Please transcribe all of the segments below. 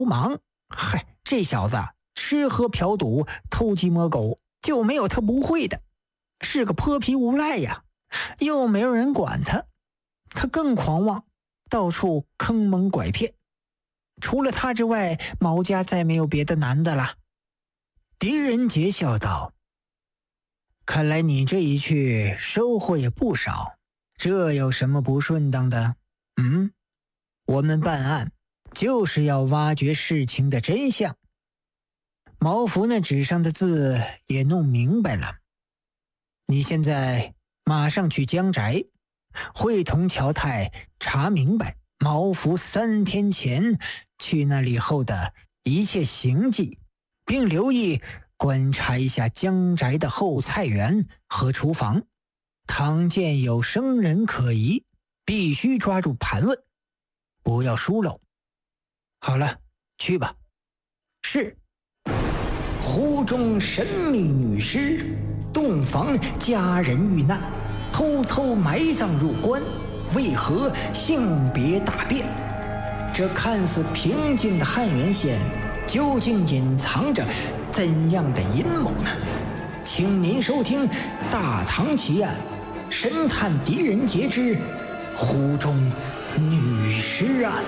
氓。嗨，这小子吃喝嫖赌偷鸡摸狗，就没有他不会的，是个泼皮无赖呀，又没有人管他。他更狂妄，到处坑蒙拐骗。除了他之外，毛家再没有别的男的了。狄仁杰笑道：看来你这一去收获也不少，这有什么不顺当的？我们办案就是要挖掘事情的真相。毛福那纸上的字也弄明白了。你现在马上去江宅，会同乔太查明白毛福3天前去那里后的一切行迹，并留意观察一下江宅的后菜园和厨房，倘见有生人可疑，必须抓住盘问，不要疏漏。好了，去吧。是。湖中神秘女尸，洞房佳人遇难，偷偷埋葬入棺，为何性别大变？这看似平静的汉源县，究竟隐藏着怎样的阴谋呢？请您收听《大唐奇案》，神探狄仁杰之湖中女尸案。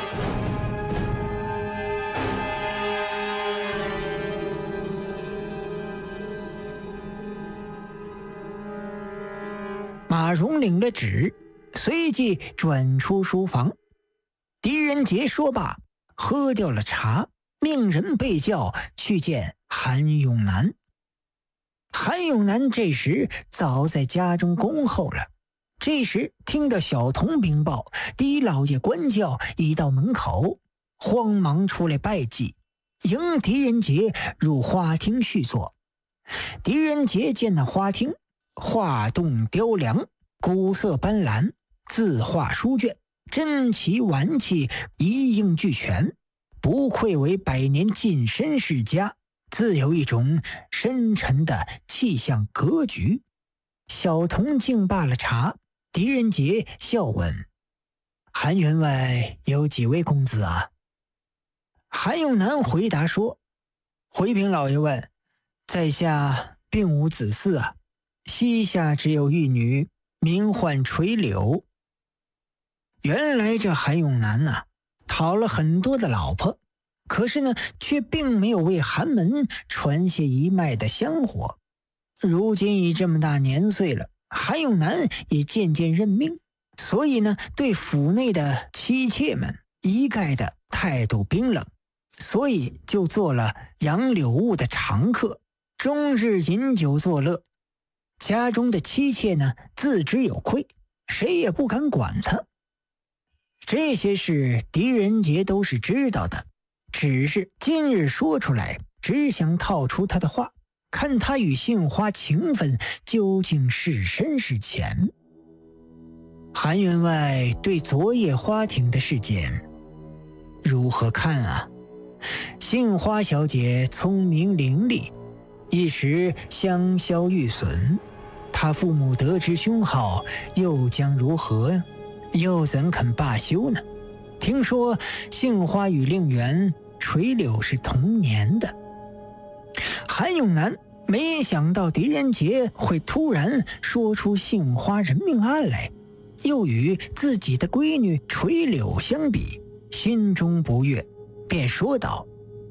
马蓉领了旨，随即转出书房。狄仁杰说罢，喝掉了茶，命人被叫去见韩永南。韩永南这时早在家中恭候了。这时听到小童禀报狄老爷官轿已到门口，慌忙出来拜祭，迎狄仁杰入花厅叙坐。狄仁杰见那花厅画栋雕梁，古色斑斓，字画书卷，珍奇玩器一应俱全，不愧为百年近身世家，自有一种深沉的气象格局。小童敬罢了茶，狄仁杰笑问：韩员外有几位公子啊？韩永南回答说：回禀老爷问，在下并无子嗣啊，膝下只有一女，名唤垂柳。原来这韩永南讨了很多的老婆，可是呢，却并没有为韩门传下一脉的香火。如今已这么大年岁了，韩永南也渐渐认命，所以呢，对府内的妻妾们一概的态度冰冷，所以就做了杨柳坞的常客，终日饮酒作乐。家中的妻妾呢，自知有愧，谁也不敢管他。这些事狄仁杰都是知道的，只是今日说出来，只想套出他的话，看他与杏花情分究竟是深是浅。韩员外对昨夜花厅的事件如何看啊？杏花小姐聪明伶俐，一时香消玉损，他父母得知凶号，又将如何？又怎肯罢休呢？听说杏花与令媛垂柳是同年的。韩永南没想到狄仁杰会突然说出杏花人命案来，又与自己的闺女垂柳相比，心中不悦，便说道：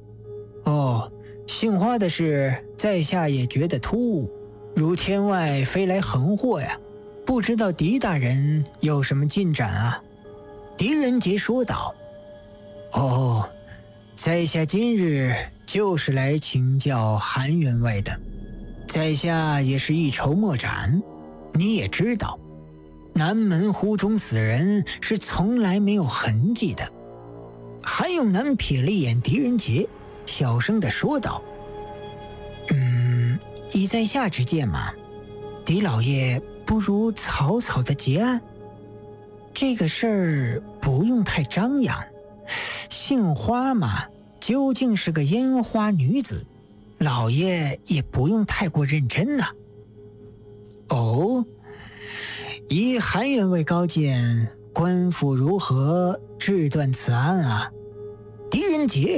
杏花的事在下也觉得突兀，如天外飞来横祸呀，不知道狄大人有什么进展啊？狄仁杰说道：在下今日就是来请教韩员外的，在下也是一筹莫展。你也知道，南门湖中死人是从来没有痕迹的。韩永南瞥了一眼狄仁杰，小声地说道：以在下之见嘛，狄老爷不如草草的结案，这个事儿不用太张扬。杏花嘛，究竟是个烟花女子，老爷也不用太过认真呐。以韩员外高见，官府如何治断此案啊？狄狄仁杰